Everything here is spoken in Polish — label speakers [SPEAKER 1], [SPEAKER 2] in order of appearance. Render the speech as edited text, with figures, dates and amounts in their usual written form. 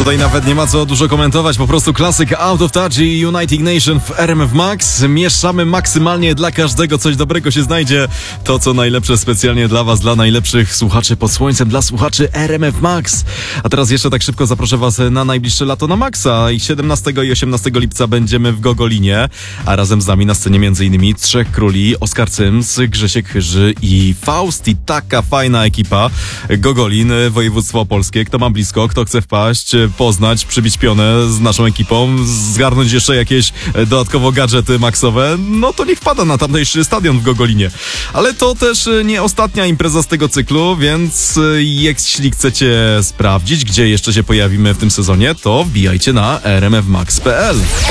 [SPEAKER 1] Tutaj nawet nie ma co dużo komentować, po prostu klasyk Out of Touch i United Nation w RMF Max. Mieszamy maksymalnie, dla każdego coś dobrego się znajdzie. To co najlepsze specjalnie dla was, dla najlepszych słuchaczy pod słońcem, dla słuchaczy RMF Max. A teraz jeszcze tak szybko zaproszę was na najbliższe lato na Maxa. I 17 i 18 lipca będziemy w Gogolinie, a razem z nami na scenie m.in. Trzech Króli, Oskar Cyms, Grzesiek Chyży i Faust. I taka fajna ekipa. Gogolin, województwo opolskie. Kto ma blisko, kto chce wpaść, poznać, przybić pionę z naszą ekipą, zgarnąć jeszcze jakieś dodatkowo gadżety maxowe, no to niech wpada na tamtejszy stadion w Gogolinie. Ale to też nie ostatnia impreza z tego cyklu, więc jeśli chcecie sprawdzić, gdzie jeszcze się pojawimy w tym sezonie, to wbijajcie na rmfmax.pl.